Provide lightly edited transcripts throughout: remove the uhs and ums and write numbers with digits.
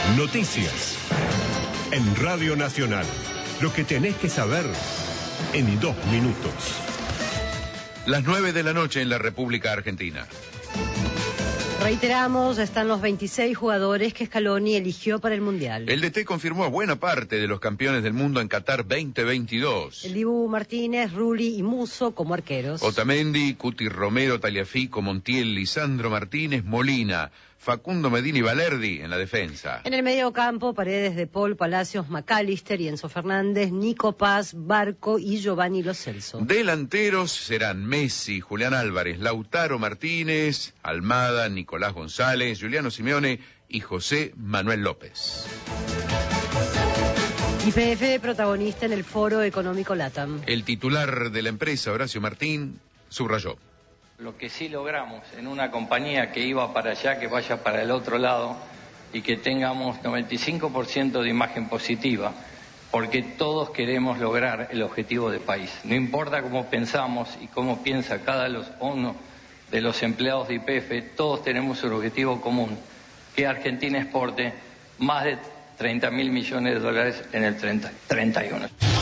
Noticias. En Radio Nacional. Lo que tenés que saber en 2 minutos. Las 9 de la noche en la República Argentina. Reiteramos, están los 26 jugadores que Scaloni eligió para el Mundial. El DT confirmó a buena parte de los campeones del mundo en Qatar 2022. El Dibu Martínez, Rulli y Musso como arqueros. Otamendi, Cuti Romero, Tagliafico, Montiel, Lisandro Martínez, Molina, Facundo Medina y Valerdi en la defensa. En el medio campo, Paredes, De Paul, Palacios, McAllister y Enzo Fernández, Nico Paz, Barco y Giovanni Lo Celso. Delanteros serán Messi, Julián Álvarez, Lautaro Martínez, Almada, Nicolás González, Giuliano Simeone y José Manuel López. YPF protagonista en el Foro Económico LATAM. El titular de la empresa, Horacio Martín, subrayó. Lo que sí logramos en una compañía que iba para allá, que vaya para el otro lado y que tengamos 95% de imagen positiva, porque todos queremos lograr el objetivo de país. No importa cómo pensamos y cómo piensa cada uno de los empleados de YPF, todos tenemos un objetivo común, que Argentina exporte más de 30.000 millones de dólares en el 31.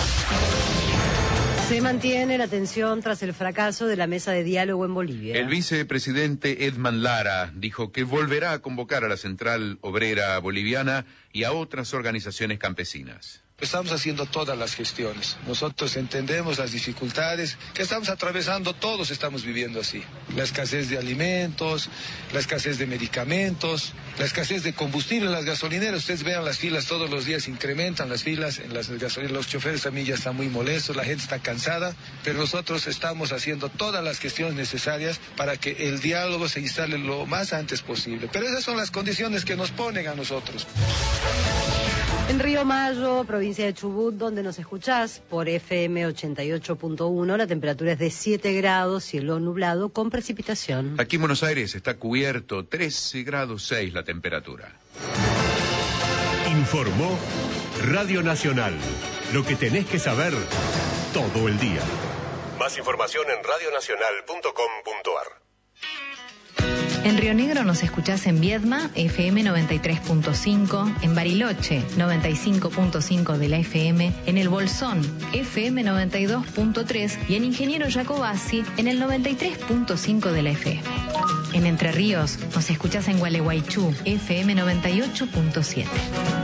Se mantiene la tensión tras el fracaso de la mesa de diálogo en Bolivia. El vicepresidente Edman Lara dijo que volverá a convocar a la Central Obrera Boliviana y a otras organizaciones campesinas. Estamos haciendo todas las gestiones. Nosotros entendemos las dificultades que estamos atravesando, todos estamos viviendo así. La escasez de alimentos, la escasez de medicamentos, la escasez de combustible en las gasolineras. Ustedes vean las filas todos los días, incrementan las filas en las gasolineras. Los choferes también ya están muy molestos, la gente está cansada, pero nosotros estamos haciendo todas las gestiones necesarias para que el diálogo se instale lo más antes posible. Pero esas son las condiciones que nos ponen a nosotros. En Río Mayo, provincia de Chubut, donde nos escuchás por FM 88.1, la temperatura es de 7 grados, cielo nublado con precipitación. Aquí en Buenos Aires está cubierto 13 grados 6 la temperatura. Informó Radio Nacional. Lo que tenés que saber todo el día. Más información en radionacional.com.ar. En Río Negro nos escuchás en Viedma, FM 93.5, en Bariloche, 95.5 de la FM, en El Bolsón, FM 92.3 y en Ingeniero Jacobasi, en el 93.5 de la FM. En Entre Ríos nos escuchás en Gualeguaychú, FM 98.7.